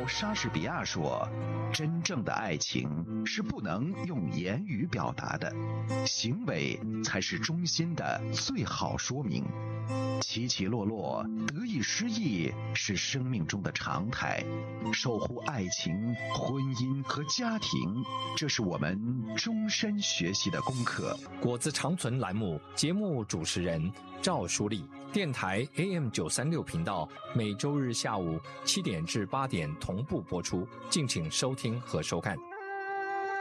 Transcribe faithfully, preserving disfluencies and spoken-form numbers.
后，莎士比亚说，真正的爱情是不能用言语表达的，行为才是衷心的最好说明。起起落落，得意失意是生命中的常态，守护爱情、婚姻和家庭，这是我们终身学习的功课。 果子长存栏目节目主持人赵淑丽，电台 A M 九三六频道，每周日下午七点至八点同步播出，敬请收听和收看。